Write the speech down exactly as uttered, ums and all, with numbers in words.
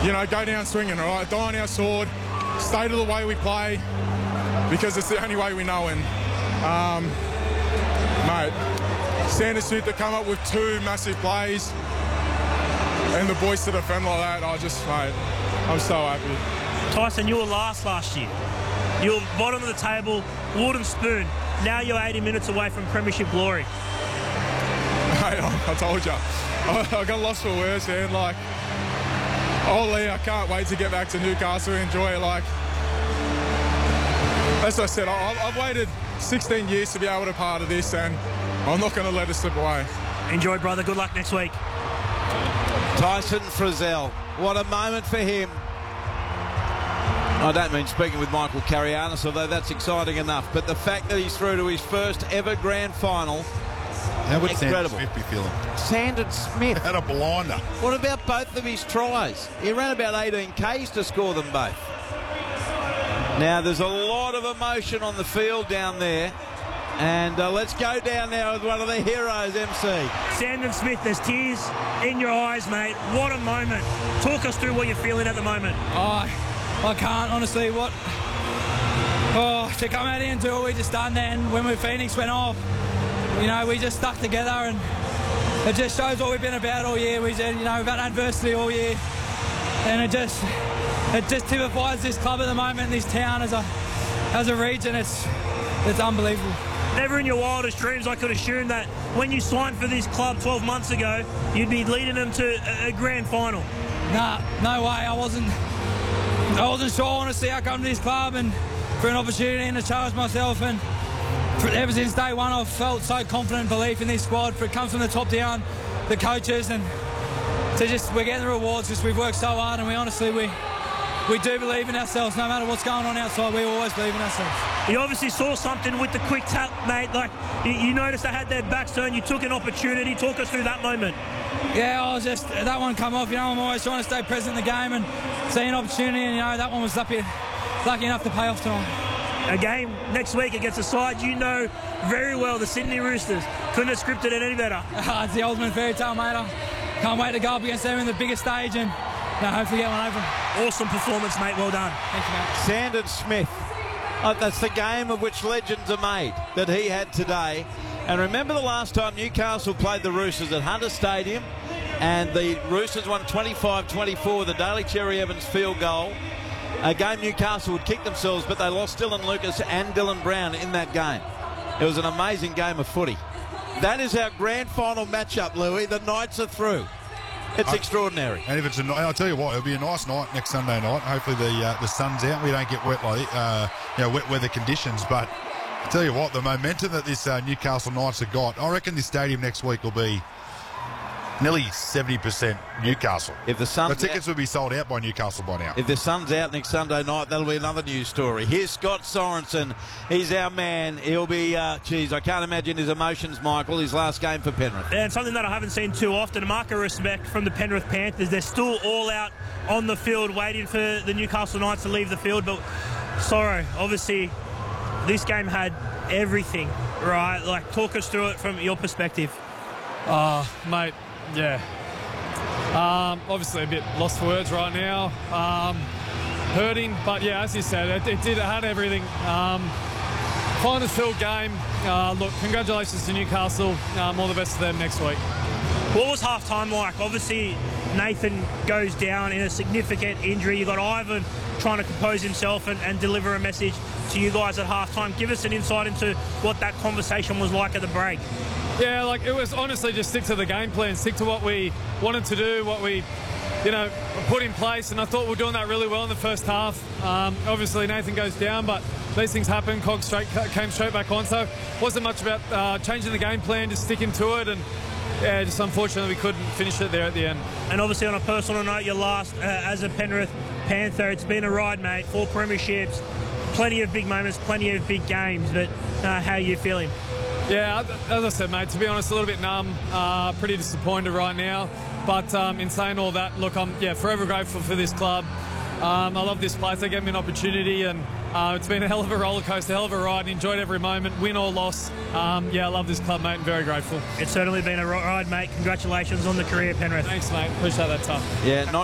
you know, go down swinging, all right? Die on our sword, stay to the way we play, because it's the only way we know. And, um, mate, Sanders Smith to come up with two massive plays and the boys to defend like that, I just, mate, I'm so happy. Tyson, you were last last year. You were bottom of the table, wooden spoon. Now you're eighty minutes away from premiership glory. Mate, I told you. I, I got lost for words, man. Like, holy, I can't wait to get back to Newcastle and enjoy it. Like, as I said, I, I've waited sixteen years to be able to be part of this, and I'm not going to let it slip away. Enjoy, brother. Good luck next week. Tyson Frizell, what a moment for him. I don't mean speaking with Michael Carianis, although that's exciting enough, but the fact that he's through to his first ever grand final, how would incredible. Sandon Smith be feeling? Sandon Smith had a blinder. What about both of his tries? He ran about eighteen Ks to score them both. Now there's a lot of emotion on the field down there, and uh, let's go down now with one of the heroes, M C. Sandon Smith, there's tears in your eyes, mate. What a moment. Talk us through what you're feeling at the moment. Oh, I can't, honestly. What? Oh, to come out here and do what we just done then when we Phoenix went off, you know, we just stuck together, and it just shows what we've been about all year. We said, you know, we've had adversity all year, and it just it just typifies this club at the moment, this town as a as a region. It's it's unbelievable. Never in your wildest dreams I could assume that when you signed for this club twelve months ago, you'd be leading them to a, a grand final. Nah, no way. I wasn't. I wasn't sure, honestly. I come to this club and for an opportunity and to challenge myself, and for, ever since day one I've felt so confident, belief in this squad. For it comes from the top down, the coaches, and to just we're getting the rewards because we've worked so hard, and we honestly we we do believe in ourselves. No matter what's going on outside, we always believe in ourselves. You obviously saw something with the quick tap, mate. Like you, you noticed they had their backs turned. You took an opportunity. Talk us through that moment. Yeah, I was just that one come off. You know, I'm always trying to stay present in the game and see an opportunity, and you know that one was lucky, lucky enough to pay off tonight. A game next week against a side you know very well, the Sydney Roosters. Couldn't have scripted it any better. It's the ultimate fairy tale, mate. I can't wait to go up against them in the biggest stage and you know, hopefully get one over them. Awesome performance, mate. Well done. Thank you, mate. Sandon Smith. Oh, that's the game of which legends are made that he had today. And remember the last time Newcastle played the Roosters at Hunter Stadium, and the Roosters won twenty-five twenty-four with a Daly Cherry Evans field goal. A game Newcastle would kick themselves, but they lost Dylan Lucas and Dylan Brown in that game. It was an amazing game of footy. That is our grand final matchup, Louis. The Knights are through. It's I, extraordinary. And if it's a, I'll tell you what, it'll be a nice night next Sunday night. Hopefully the uh, the sun's out. We don't get wet like uh, you know wet weather conditions. But I tell you what, the momentum that this uh, Newcastle Knights have got, I reckon this stadium next week will be nearly seventy percent Newcastle. If the sun's the tickets out, will be sold out by Newcastle by now. If the sun's out next Sunday night, that'll be another news story. Here's Scott Sorensen. He's our man. He'll be, uh, geez, I can't imagine his emotions, Michael, his last game for Penrith. And something that I haven't seen too often, a mark of respect from the Penrith Panthers. They're still all out on the field waiting for the Newcastle Knights to leave the field. But, sorry, obviously, this game had everything, right? Like, talk us through it from your perspective. Uh, mate, yeah. Um, obviously a bit lost for words right now. Um, hurting, but yeah, as you said, it, it did. It had everything. Um, finals field game. Uh, look, congratulations to Newcastle. Um, all the best to them next week. What was half-time like? Obviously, Nathan goes down in a significant injury. You got Ivan trying to compose himself and, and deliver a message to you guys at half-time. Give us an insight into what that conversation was like at the break. Yeah, like it was honestly just stick to the game plan, stick to what we wanted to do, what we, you know, put in place, and I thought we were doing that really well in the first half. Um, obviously, Nathan goes down, but these things happen. Cog straight came straight back on, so it wasn't much about uh, changing the game plan, just sticking to it, and yeah, just unfortunately we couldn't finish it there at the end. And obviously, on a personal note, you're last uh, as a Penrith Panther. It's been a ride, mate. Four premierships, plenty of big moments, plenty of big games. But uh, how are you feeling? Yeah, as I said, mate, to be honest, a little bit numb, uh, pretty disappointed right now. But um, in saying all that, look, I'm yeah forever grateful for this club. Um, I love this place. They gave me an opportunity, and uh, it's been a hell of a roller coaster, hell of a ride. Enjoyed every moment, win or loss. Um, yeah, I love this club, mate, and very grateful. It's certainly been a ride, mate. Congratulations on the career, Penrith. Thanks, mate. Appreciate that, tough. Yeah, not